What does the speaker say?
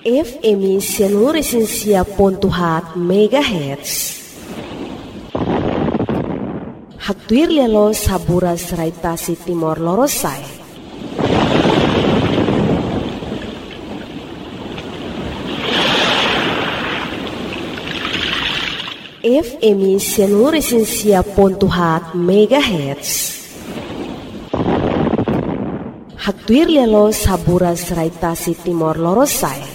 FM Sianuresinsia.hat MHz. Haktuir lelo saburas raitasi Timor Lorosai. FM Sianuresinsia.hat MHz. Haktuir lelo saburas raitasi Timor Lorosai.